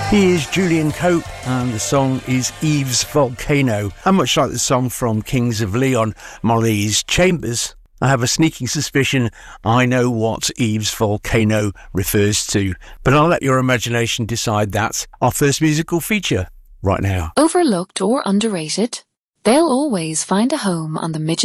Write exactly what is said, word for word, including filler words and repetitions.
He is Julian Cope, and the song is Eve's Volcano. And much like the song from Kings of Leon, Molly's Chambers, I have a sneaking suspicion I know what Eve's Volcano refers to. But I'll let your imagination decide that. Our first musical feature, right now. Overlooked or underrated, they'll always find a home on the Midget